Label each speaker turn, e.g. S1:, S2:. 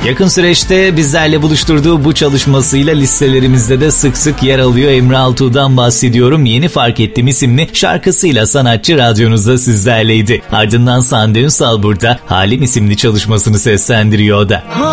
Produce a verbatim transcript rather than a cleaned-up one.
S1: Yakın süreçte bizlerle buluşturduğu bu çalışmasıyla listelerimizde de sık sık yer alıyor. Emre Altuğ'dan bahsediyorum. Yeni Fark Ettim isimli şarkısıyla sanatçı radyonuzda sizlerleydi. Ardından Hande Ünsal burada Halim isimli çalışmasını seslendiriyor o da.